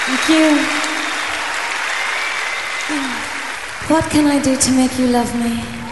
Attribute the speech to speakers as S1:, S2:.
S1: Thank you. What can I do to make you love me?